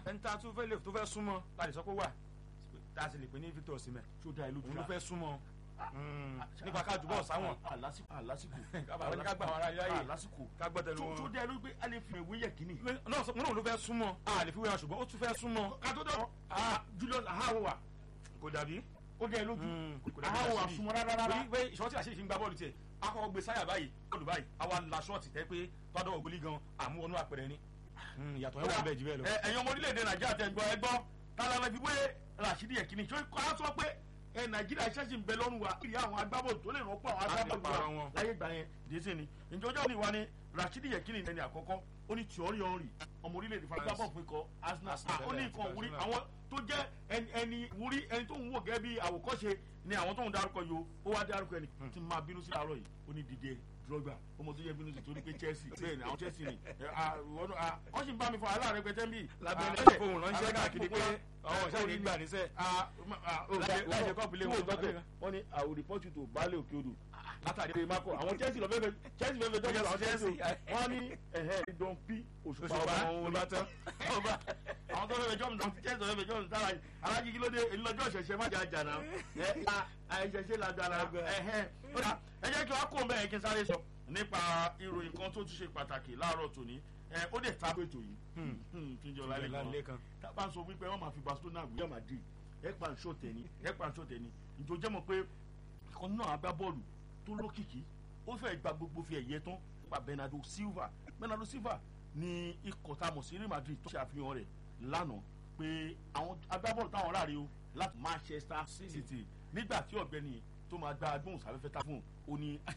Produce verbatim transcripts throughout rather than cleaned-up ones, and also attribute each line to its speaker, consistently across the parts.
Speaker 1: ẹni tá a tún fẹ́ lè tó fẹ́ súnmọ́ láti sọ pé wà tá a sì lè pè ní Victor Osimhen
Speaker 2: tó dá ìlú
Speaker 1: òun ló fẹ́ súnmọ́ nípa ká jùbọ̀ sáwọn
Speaker 2: alásìkò alásìkò
Speaker 1: kábàárẹ̀ ká gbà wọn ara yáyè
Speaker 2: alásìkò
Speaker 1: ká gbọ́dọ̀ ní wọn.
Speaker 2: tó dá ìlú pé a lè fi ìwé yẹ kíní.
Speaker 1: náà sọ wọn ló fẹ́ súnmọ́ a lè fi wéra ṣùgbọ́n ó tún fẹ́ súnmọ́.
Speaker 2: ká tó dọ̀ Julius Ahawa
Speaker 1: kò dàbí.
Speaker 2: ó dá ìlú ju Ahawa súnmọ́ rárá rárá.
Speaker 1: torí pé ìṣọ́tí àṣírí fi ń gbá bọ́ọ̀lù tiẹ̀ akọ́kọ́ gbé sáyà báyìí bọ́ọ̀lù báyìí àwa la ṣọ́ọ̀tì tẹ́ pé tọ́dọ̀ ògbólí gan àmúwọnú àpẹẹrẹ ni ìyàtọ̀ yẹn wà bẹ́ẹ̀ jù bẹ́ẹ̀ lọ.
Speaker 2: ẹ̀yin ọmọ orílẹ̀-èdè Nàìjíríà tẹ̀ ń gbọ́ ẹ gbọ́ tálálẹ́ fi wé Rashidi Yekini tó kọ́ sọ pé ẹ Nàìjíríà ṣẹ́ṣì ń bẹ lọ́rùn wa kiri àwọn agbábọ́ọ̀lù tó lè rọ́pò àwọn agbábọ́ọ̀lù wa láyé ìgbà yẹn dèsè ni ìjọjọ́ ni wa ni Rashidi Yekini ẹni àkọ́kọ́ ó ní tíọ́rì ọ̀rìn ọmọ orílẹ̀-èdè fún agbábọ́ọ̀lù fún ikọ̀ Arsenal ó ní nǹkan wúrí àwọn tó jẹ́ ẹni wúrí ẹni tó ń wò gẹ́gẹ́ bí àwòkọ́ṣe ni àwọn tó ń darúkọ yìí ó wá darúkọ ẹni tí máa bínú sí àárọ̀ yìí ó ní Didier Drogba ọmọ tó yẹ bínú sí torí pé Chelsea bẹ́ẹ̀ ni àwọn Chelsea ni wọ́n sì ń bá mi fọ aláàrẹ pẹtẹ ń bì.
Speaker 1: lábẹ́rẹ́ fóun ránṣẹ́ káàkiri pé ọ̀hún ṣáà ní gbà níṣẹ́.
Speaker 2: láṣẹ kọ́ọ̀pù lé wọn gbọ́dọ̀ wọ́n ní I will report you to baálé òkè odò látàrí pé mako àwọn Chelsea lọ fẹ́fẹ́ Chelsea fẹ́fẹ́ tó yẹ àwọn Chelsea wọ́n ní ẹ̀hẹ́ don p òṣùpá ọmọ ọba tán àwọn tó fẹ́fẹ́ jọ́ọ̀mù náà Chelsea fẹ́fẹ́ jọ́ọ̀mù sára alájí kí ló dé èyí lọ́jọ́ ìṣẹ̀ṣẹ̀ má jà jà náà àìṣẹ̀ṣẹ̀ lágbára ẹ̀hẹ́ ẹ jẹ́ kí wọ́n kó bẹ́ẹ̀ kí n sáré sọ nípa ìròyìn kan tó tún ṣe pàtàkì láàárọ̀ tòní ó dẹ̀ tábò ètò yìí fíjọ lálẹ́ kan tábà ń sọ wípé wọ́n máa fi Barcelona gbé Real Madrid ẹ̀ pa nṣó tẹ̀ni ẹ̀ pa nṣó tẹ̀ni ìjọjẹ́ mọ̀ pé ìkan náà agbábọ́ọ̀lù tó lókìkí ó fẹ́ gba gbogbo fi ẹ̀yẹ tán nípa Bernardo Silva Bernardo Silva ni ikọ̀ tá a mọ̀ sí Real Madrid tó ṣe àfihàn rẹ̀ lánàá pé àwọn agbábọ́ọ̀lù táwọn ráre o láti Manchester City nígbà tí ọ̀gbẹ́ni tó máa gba agbóhùnsáfẹ́fẹ́ tá fún un ó ní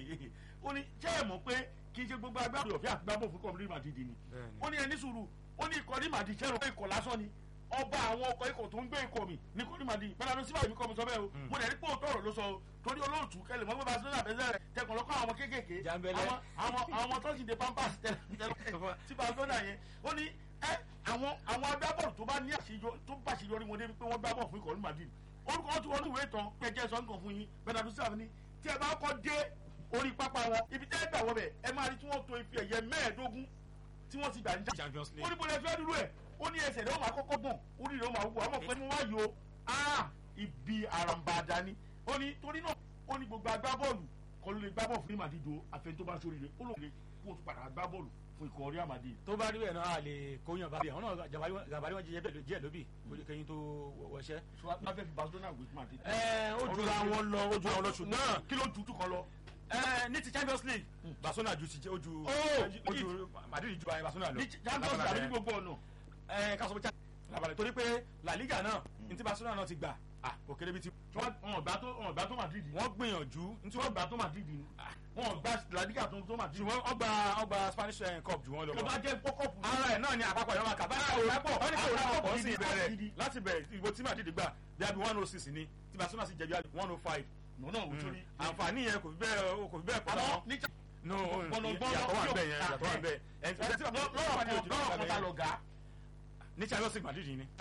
Speaker 2: ó ní jẹ́ ẹ̀ mọ̀ pé kì í ṣe gbogbo agbábọ́ọ̀lù ọ̀fẹ́ àti gbábọ́ọ̀lù fún kọ́mílì Madrid ni ó ní ẹni sùúrù ó ní ikọ̀ ní Madrid ṣẹ́rù pé ikọ̀ lásán ni ọba àwọn ọkọ̀ ikọ̀ tó ń gbé ikọ̀ mi ní kọ́mílì Madrid Bernardo Silva mi kọ́ mi sọ bẹ́ẹ̀ o mo dẹ̀ rí pé òótọ́ ọ̀rọ̀ ló sọ o torí olóòtú kẹlẹ̀ mọ́ pé Barcelona bẹ́sẹ̀ rẹ̀ tẹkàn lọ́kọ́ àwọn kéékèèké àwọn àwọn tó ń de pampers tẹ́lẹ̀ tí Barcelona yẹn ó ní ẹ àwọn àwọn agbábọ́ọ̀lù tó bá ní àṣeyọrí tó bá àṣeyọrí wọn débi pé wọ́n gbá bọ́ọ̀lù fún ikọ̀ ní Madrid orúkọ wọn ti wọnú ìwé ìtàn pẹ̀jẹ́ sọ́ńkàn fún yín Bernardo Silva ní tí ẹ bá kọ́ dé orí pápá wọn ibi tẹ́ ẹ gbà wọ́n bẹ̀ ẹ máa rí tí wọ́n to ife ẹ̀yẹ mẹ́ẹ̀ẹ́dógún tí wọ́n ti gbà ní Champions League ó ní bọ́lá fẹ́ dúró ẹ̀ ó ní ẹsẹ̀ rẹ̀ ó máa kọ́kọ́ gbọ̀n orí rẹ̀ ó máa wúwo àwọn pẹ̀lú wá yìí o ibi àràǹbàdà ni ó ní torí náà ó ní gbogbo agbábọ́ọ̀lù kọ́ ló lè gbá bọ́ọ̀lù fún Madrid o àfẹn tó bá sórí rẹ̀ ó lòun lè kó tó padà gbá bọ́ọ̀lù fún ikọ̀ Real Madrid.
Speaker 1: tó bá rí ẹ̀ náà a lè kóyàn bá bí àwọn náà gàbárí wọn jíjẹ díẹ̀ lóbì kẹyìn tó wọṣẹ́.
Speaker 2: wọ́n fẹ́ fi Barcelona with Madrid.
Speaker 1: ẹ ó ju àwọn lọ ó ju àwọn lọ ṣùgbọ́n
Speaker 2: kí ló ju tukọ̀ lọ.
Speaker 1: ẹ ní ti Champions League Barcelona ju ti ó ju ó ju Madrid ju Barcelona lọ.
Speaker 2: ní Champions League àbí ní gbogbo ọ̀nà.
Speaker 1: ẹ ká sọ pé labalẹ̀ torí pé La Liga náà ní ti Barcelona náà ti gbà kò kéré bí ti.
Speaker 2: wọ́n gbà tó wọ́n gbà tó Madrid.
Speaker 1: wọ́n gbìyànjú
Speaker 2: ní tí wọ́n gbà tó Madrid ni wọ́n gbà La Liga tó tó Madrid.
Speaker 1: ṣùgbọ́n wọ́n gba wọ́n gba Spanish cup jù wọ́n lọ.
Speaker 2: tó bá jẹ́ kọ́kọ́pù.
Speaker 1: ara ẹ̀ náà ni àpapọ̀ ìyọ́mà kà báyà ò lápọ̀ wọ́n ní kò lápọ̀ kọ́ sí ìbẹ̀rẹ̀ láti bẹ̀rẹ̀ ìbò tí Madrid gbà bí i one oh six ni tí Barcelona sì jẹ̀bi one oh five.
Speaker 2: nọ́nà òtúrí.
Speaker 1: àǹfààní yẹn kò fi bẹ́ẹ̀ kò fi bẹ́ẹ̀ pọ̀ náà. no ìyàtọ̀ wà bẹ́ẹ̀ yẹn ìyàtọ̀ wà bẹ́ẹ̀ ẹ̀ ní Champions League Madrid ni.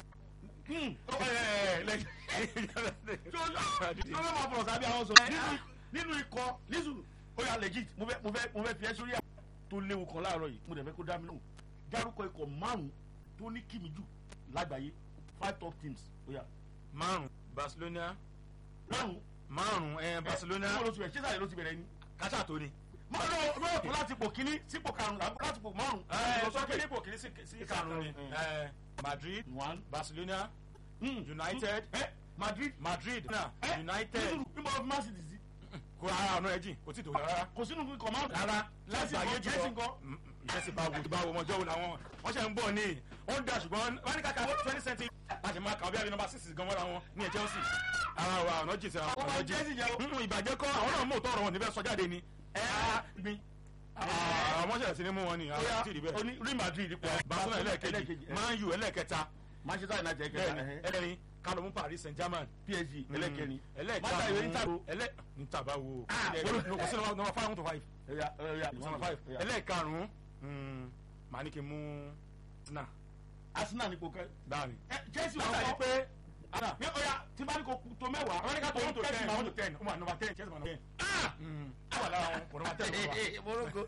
Speaker 2: nínú ikọ̀ nísùn ó yà legit mo fẹ́ mo fẹ́ mo fẹ́ fi ẹ́ sórí à tó léwu kan láàárọ̀ yìí mo dẹ̀ fẹ́ kó dá mi lóhùn dárúkọ ikọ̀ márùn-ún tó ní kìmí jù lágbàáyé five top teams ó yà.
Speaker 1: márùn Barcelona
Speaker 2: márùn
Speaker 1: márùn ẹ Barcelona.
Speaker 2: ó ló ti bẹ̀rẹ̀ ṣé sàlẹ̀ ló ti bẹ̀rẹ̀ ni.
Speaker 1: kásá tó ni.
Speaker 2: máa lọ lọ́wọ́ tó láti pò kíní sípò karùn-ún láti pò márùn-ún.
Speaker 1: ẹ lọ sókè ní pò kíní sí karùn-ún ni. Madrid
Speaker 2: one
Speaker 1: Barcelona
Speaker 2: mm.
Speaker 1: United
Speaker 2: eh? Madrid
Speaker 1: Madrid
Speaker 2: eh?
Speaker 1: United
Speaker 2: níbo of Man City sí.
Speaker 1: kò ara ọ̀nà ẹ̀jìn kò tí tó rárá.
Speaker 2: kò sínú ikọ̀ márùn-ún.
Speaker 1: rárá láti àyè jùlọ
Speaker 2: jẹ́sìn kọ́.
Speaker 1: jẹ́sìn bá wo bá wo ọmọjọ́ wo làwọn wọ́n ṣe ń bọ̀ ní wọ́n dà ṣùgbọ́n wọ́n ní kàkà twenty centi láti máa kàwé àbí nọ́mbà six gan wọ́n ra wọn ní ẹ̀ Chelsea. ara wa ọ̀nà jìn sí ọ̀nà jìn ìbàjẹ́ kọ́ àwọn náà mú òótọ́ ọ̀rọ̀ wọn níbẹ̀ sọ jáde ni. ẹ á gbin àwọn ṣẹlẹ̀ sí ni mú wọn ni àwọn tí ì rí bẹ́ẹ̀.
Speaker 2: Real Madrid pọ̀
Speaker 1: Barcelona ẹlẹ́ẹ̀kejì Man U ẹlẹ́ẹ̀kẹta
Speaker 2: Manchester United
Speaker 1: ẹlẹ́ni kálọ̀mù Paris Saint-Germain
Speaker 2: P S G ẹlẹ́kẹrin
Speaker 1: ẹlẹ́ẹ̀karùn-ún ẹlẹ́ níta wo kò sí nọ́mbà five to five nọ́mbà five ẹlẹ́ẹ̀karùn-ún màá ní kí n mú Arsenal.
Speaker 2: Arsenal ní kò kẹ́.
Speaker 1: báàmì.
Speaker 2: Chelsea
Speaker 1: wọ́n sọ pé ana
Speaker 2: ní ọ̀ya tí bá ní kò tó mẹ́wàá.
Speaker 1: wọ́n ní ká tó one to ten one to ten ó mà nọ́mbà ten Chelsea mà nọ́mbà ten. ah wà lára wọn kò nọ́mbà ten.